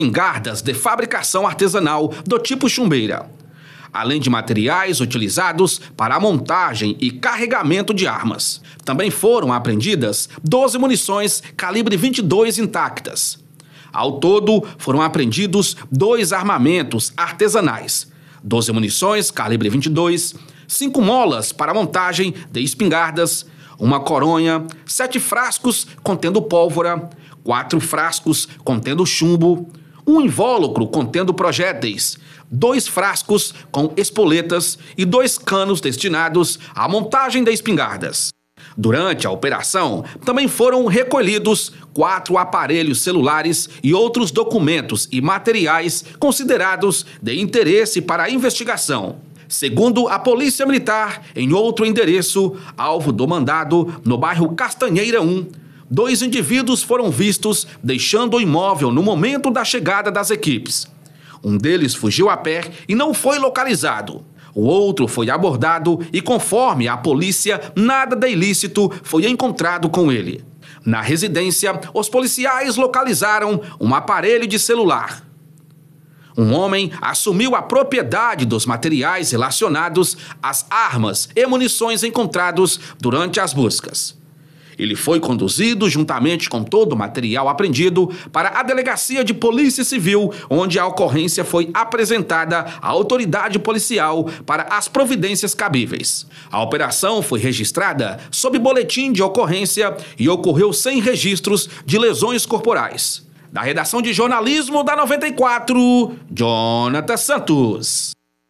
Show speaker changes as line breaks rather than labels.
espingardas de fabricação artesanal do tipo chumbeira, além de materiais utilizados para a montagem e carregamento de armas. Também foram apreendidas 12 munições calibre 22 intactas. Ao todo, foram apreendidos 2 armamentos artesanais, 12 munições calibre 22, 5 molas para montagem de espingardas, uma coronha, 7 frascos contendo pólvora, 4 frascos contendo chumbo, um invólucro contendo projéteis, 2 frascos com espoletas e 2 canos destinados à montagem de espingardas. Durante a operação, também foram recolhidos 4 aparelhos celulares e outros documentos e materiais considerados de interesse para a investigação. Segundo a Polícia Militar, em outro endereço, alvo do mandado, no bairro Castanheira 1, 2 indivíduos foram vistos deixando o imóvel no momento da chegada das equipes. Um deles fugiu a pé e não foi localizado. O outro foi abordado e, conforme a polícia, nada de ilícito foi encontrado com ele. Na residência, os policiais localizaram um aparelho de celular. Um homem assumiu a propriedade dos materiais relacionados às armas e munições encontrados durante as buscas. Ele foi conduzido, juntamente com todo o material apreendido, para a Delegacia de Polícia Civil, onde a ocorrência foi apresentada à autoridade policial para as providências cabíveis. A operação foi registrada sob boletim de ocorrência e ocorreu sem registros de lesões corporais. Da redação de jornalismo da 94, Jonathan Santos.